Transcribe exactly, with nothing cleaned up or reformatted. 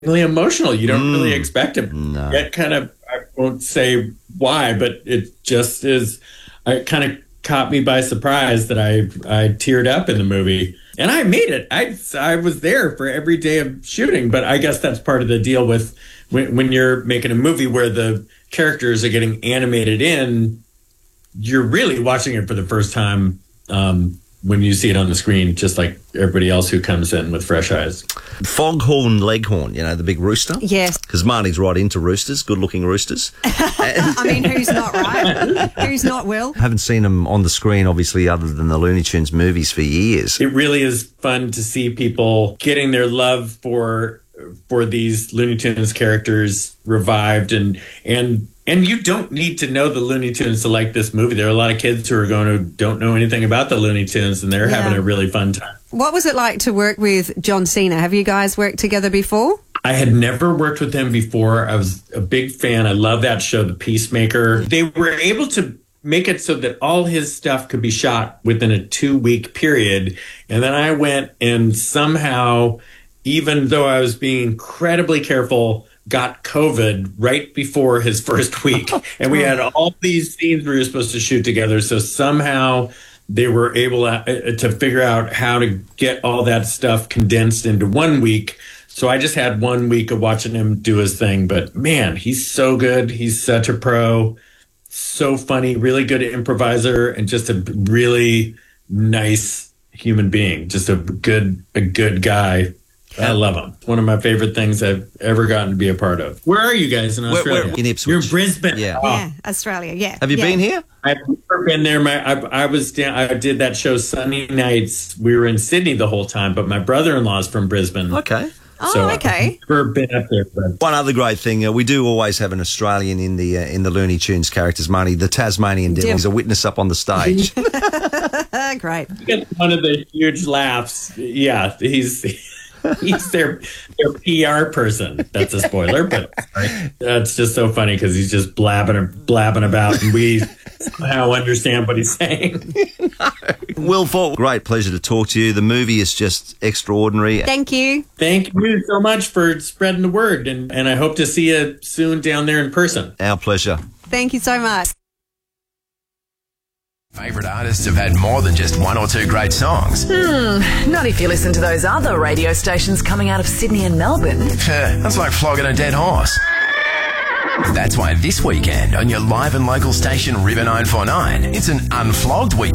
really emotional. You don't Mm. really expect it. No. Yet kind of, I won't say why, but it just is, it kind of caught me by surprise that I, I teared up in the movie. And I made it. I, I was there for every day of shooting, but I guess that's part of the deal with when, when you're making a movie where the characters are getting animated in, you're really watching it for the first time um, when you see it on the screen, just like everybody else who comes in with fresh eyes. Foghorn Leghorn, you know, the big rooster? Yes. Because Marnie's right into roosters, good-looking roosters. I mean, who's not, right? Who's not, Will? Haven't seen them on the screen, obviously, other than the Looney Tunes movies for years. It really is fun to see people getting their love for for these Looney Tunes characters revived, and and and you don't need to know the Looney Tunes to like this movie. There are a lot of kids who are going to don't know anything about the Looney Tunes, and they're Yeah. having a really fun time. What was it like to work with John Cena? Have you guys worked together before? I had never worked with him before. I was a big fan. I love that show, The Peacemaker. They were able to make it so that all his stuff could be shot within a two-week period. And then I went and somehow, even though I was being incredibly careful, got COVID right before his first week. And we had all these scenes we were supposed to shoot together. So somehow they were able to, to figure out how to get all that stuff condensed into one week. So I just had one week of watching him do his thing. But man, he's so good. He's such a pro. So funny, really good improviser, and just a really nice human being. Just a good, a good guy. I love him. One of my favorite things I've ever gotten to be a part of. Where are you guys in Australia? We're in Ipswich. You're in Brisbane. Yeah. Oh, Yeah, Australia, yeah. Have you yeah. been here? I've never been there. My, I, I was down. I did that show Sunny Nights. We were in Sydney the whole time, but my brother-in-law is from Brisbane. Okay. Oh, so okay. I've never been up there. But One other great thing, uh, we do always have an Australian in the uh, in the Looney Tunes characters, Marnie. The Tasmanian Devil. Yeah. He's a witness up on the stage. Uh, great. he gets one of the huge laughs. Yeah, he's he's their their P R person. That's a spoiler, but that's just so funny because he's just blabbing blabbing about, and we somehow understand what he's saying. Will Fort, great pleasure to talk to you. The movie is just extraordinary. Thank you. Thank you so much for spreading the word, and, and I hope to see you soon down there in person. Our pleasure. Thank you so much. Favourite artists have had more than just one or two great songs. Not if you listen to those other radio stations coming out of Sydney and Melbourne. That's like flogging a dead horse. That's why this weekend on your live and local station River nine four nine, it's an unflogged weekend.